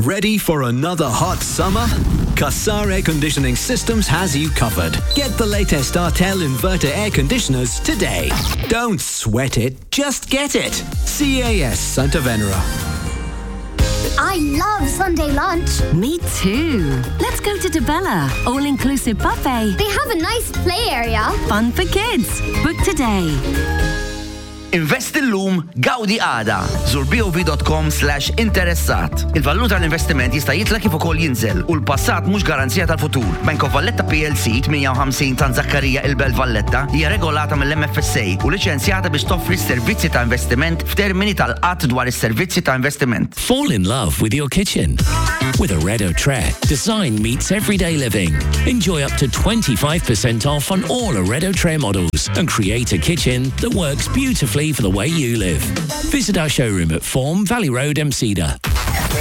Ready for another hot summer? Qassar Air Conditioning Systems has you covered. Get the latest Artel inverter air conditioners today. Don't sweat it, just get it. CAS Santa Venera. I love Sunday lunch. Me too. Let's go to DeBella. All-inclusive buffet. They have a nice play area. Fun for kids. Book today. Invest illum, gawdi għada. Zur bov.com/interessat. Il-valur tal-investiment jista' jitla kif ukoll jinżel u l-passat mhux garanzija tal-futur. Bank of Valletta PLC 58 ta' Zakkarija il-Belt Valletta hija regolata mill-MFSA u liċenzjata biex toffri servizzi ta' investiment f'termini tal-qatt dwar is-servizzi ta' investiment. Fall in love with your kitchen. With a Red Tre, design meets everyday living. Enjoy up to 25% off on all Red Tre models and create a kitchen that works beautifully for the way you live. Visit our showroom at Form, Valley Road, Mceda.